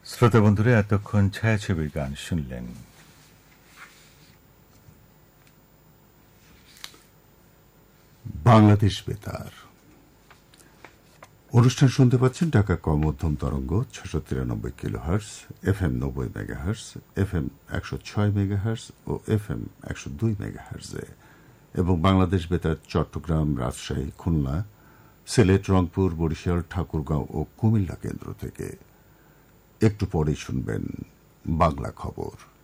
শ্রোতা বন্ধুরা, এতক্ষণ ছায়াছবির গান শুনলেন। বাংলাদেশ বেতার অনুষ্ঠান শুনতে পাচ্ছেন ঢাকা মধ্যম তরঙ্গ 693 kilohertz, FM 90 megahertz, FM 106 megahertz ও FM 102 মেগাহার্টজে, এবং বাংলাদেশ বেতার চট্টগ্রাম, রাজশাহী, খুলনা, সিলেট, রংপুর, বরিশাল, ঠাকুরগাঁও ও কুমিল্লা কেন্দ্র থেকে। একটু পরেই শুনবেন বাংলা খবর।